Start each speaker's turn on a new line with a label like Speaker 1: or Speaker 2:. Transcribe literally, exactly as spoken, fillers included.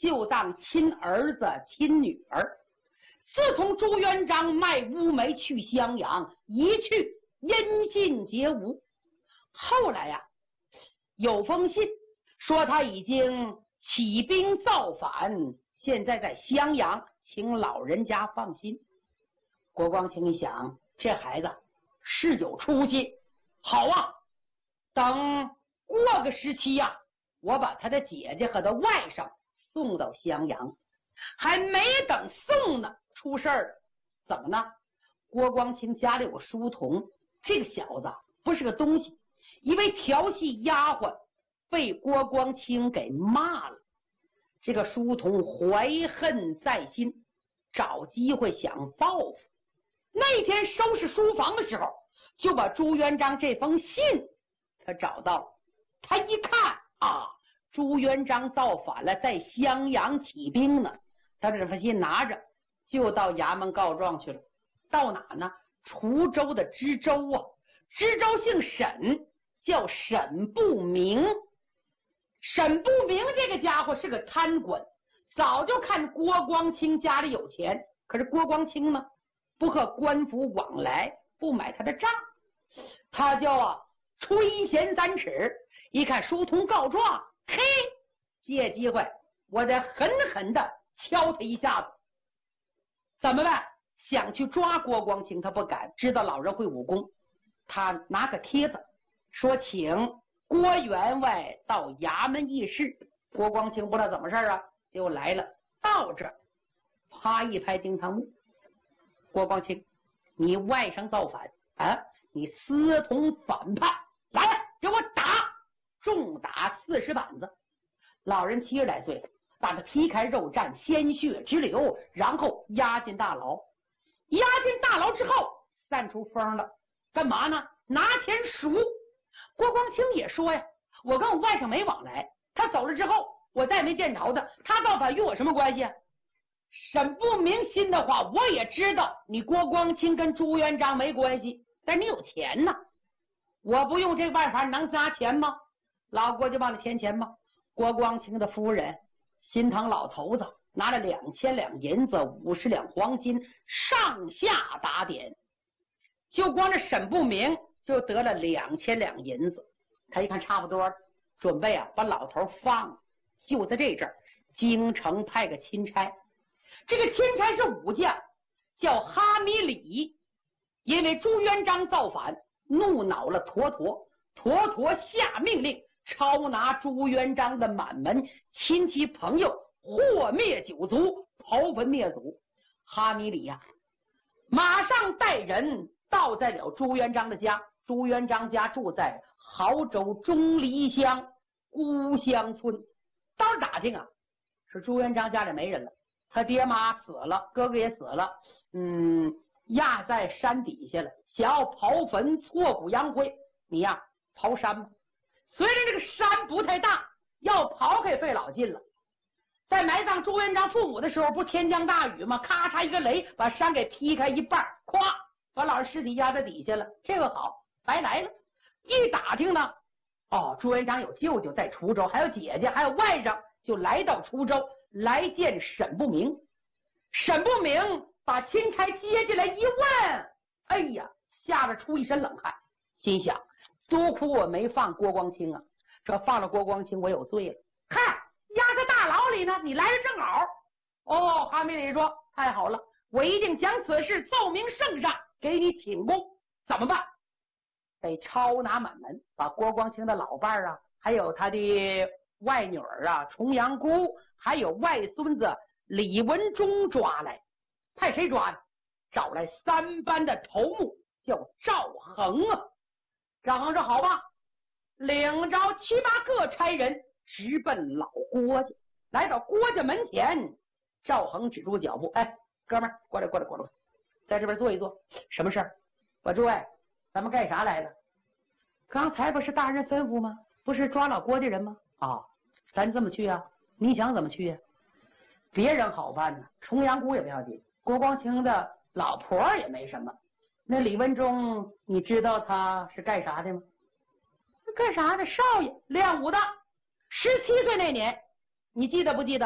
Speaker 1: 就当亲儿子亲女儿。自从朱元璋卖乌梅去襄阳，一去音信皆无。后来呀、啊，有封信说他已经起兵造反，现在在襄阳，请老人家放心。国光卿一想，这孩子是有出息，好啊，等过个时期呀、啊，我把他的姐姐和他外甥送到襄阳。还没等送呢，出事儿了。怎么呢？郭光卿家里有书童，这个小子不是个东西，一位调戏丫鬟被郭光卿给骂了。这个书童怀恨在心，找机会想报复。那天收拾书房的时候，就把朱元璋这封信他找到了。他一看啊，朱元璋造反了，在襄阳起兵呢。他这封信拿着就到衙门告状去了。到哪呢？滁州的知州啊，知州姓沈，叫沈不明。沈不明这个家伙是个贪官，早就看郭光卿家里有钱，可是郭光卿呢，不和官府往来，不买他的账。他就啊垂涎三尺，一看书童告状，嘿，借机会我得狠狠的敲他一下子。怎么办？想去抓郭光卿，他不敢，知道老人会武功。他拿个帖子说请郭员外到衙门议事。郭光卿不知道怎么事啊，就来了。到这啪一拍惊堂木，郭光卿，你外甥造反啊，你私通反叛，来给我打，重打四十板子。老人七十来岁，把他劈开肉绽，鲜血直流，然后押进大牢。押进大牢之后散出风了，干嘛呢？拿钱赎。郭光卿也说呀，我跟我外甥没往来，他走了之后我再没见着他，他造反与我什么关系啊？沈不明心的话我也知道，你郭光卿跟朱元璋没关系，但你有钱呢，我不用这个办法能拿钱吗？老郭就往里添钱吗？郭光卿的夫人心疼老头子，拿了两千两银子，五十两黄金，上下打点，就光这沈不明就得了两千两银子。他一看差不多，准备啊把老头放了。就在这阵儿，京城派个钦差，这个钦差是武将，叫哈米里。因为朱元璋造反，怒恼了妥妥，妥妥下命令抄拿朱元璋的满门亲戚朋友，祸灭九族，刨坟灭祖。哈米里呀、啊，马上带人到在了朱元璋的家。朱元璋家住在亳州钟离乡孤乡村。到这打听啊，是朱元璋家里没人了，他爹妈死了，哥哥也死了，嗯，压在山底下了，想要刨坟挫骨扬灰。你呀刨山吧，虽然这个山不太大，要刨开费老劲了。在埋葬朱元璋父母的时候，不天降大雨吗？咔嚓一个雷，把山给劈开一半，咵，把老人尸体压在底下了。这个好，白来了。一打听呢，哦，朱元璋有舅舅在滁州，还有姐姐，还有外甥，就来到滁州来见沈不明。沈不明把钦差接进来一问，哎呀，吓得出一身冷汗，心想多亏我没放郭光卿啊，这放了郭光卿我有罪了。嗨，压在大牢里呢，你来的正好。哦，哈密里说太好了，我一定将此事奏明圣上，给你请功。怎么办？得抄拿满门，把郭光卿的老伴儿啊，还有他的外女儿啊重阳姑，还有外孙子李文忠抓来。派谁抓呢？找来三班的头目，叫赵恒啊。赵恒说好吧，领着七八个差人直奔老郭家。来到郭家门前，赵恒止住脚步，哎，哥们儿，过来过来过来，在这边坐一坐。什么事儿？我诸位，咱们干啥来了？刚才不是大人吩咐吗？不是抓老郭的人吗？啊、哦，咱这么去啊？你想怎么去啊？别人好办呢，重阳姑也不要紧，郭光卿的老婆也没什么。那李文忠，你知道他是干啥的吗？干啥的？少爷，练武的。十七岁那年，你记得不记得？